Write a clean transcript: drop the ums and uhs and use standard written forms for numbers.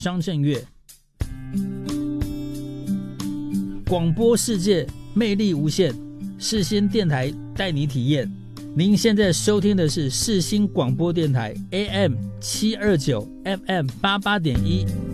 张震岳。广播世界魅力无限，世新电台带你体验。您现在收听的是世新广播电台 AM 729 FM 88.1